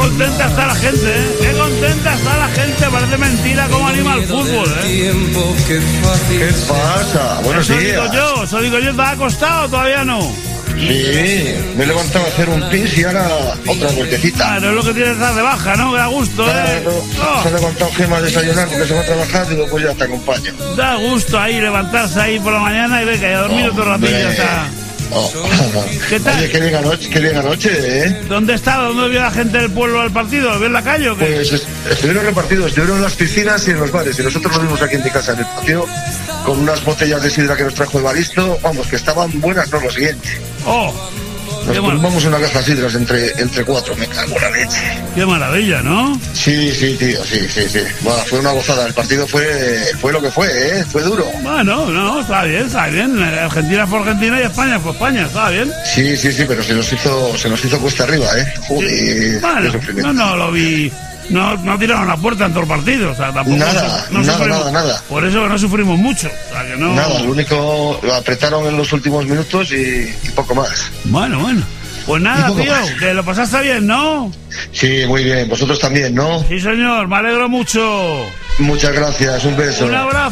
contenta está la gente, ¿eh? Qué contenta está la gente. Parece mentira cómo anima el fútbol, ¿eh? ¿Qué pasa? Buenos días. Eso digo yo, ¿te ha costado? Todavía no. Sí, me he levantado a hacer un pis y ahora otra vueltecita. Claro, es lo que tienes que estar de baja, ¿no? Que da gusto, ¿eh? Claro, se ha levantado Gemma a desayunar porque se va a trabajar, digo, pues ya te acompaño. Da gusto ahí levantarse ahí por la mañana y ver que hay a dormir otro ratillo ya está. ¿Qué tal? Oye, qué bien anoche, ¿eh? ¿Dónde estaba? ¿Dónde vio la gente del pueblo al partido? ¿Lo vio en la calle o qué? Pues estuvieron repartidos, estuvieron en las piscinas y en los bares. Y nosotros lo vimos aquí en mi casa, en el patio, con unas botellas de sidra que nos trajo Evaristo. Vamos, que estaban buenas, no lo siguiente. ¡Oh! Nos tomamos una caja de sidras entre cuatro, me cago en la leche. ¡Qué maravilla!, ¿no? Sí, tío, sí. Bueno, fue una gozada, el partido fue lo que fue, ¿eh? Fue duro. Bueno, no, está bien. Argentina fue Argentina y España fue España, está bien. Sí, pero se nos hizo cuesta arriba, ¿eh? Joder, sí. Bueno, no lo vi. No tiraron la puerta en todo el partido, o sea, tampoco... Nada. Por eso que no sufrimos mucho, o sea, que no... Nada, lo único, lo apretaron en los últimos minutos y poco más. Bueno. Pues nada, tío, que lo pasaste bien, ¿no? Sí, muy bien, vosotros también, ¿no? Sí, señor, me alegro mucho. Muchas gracias, un beso. Un abrazo.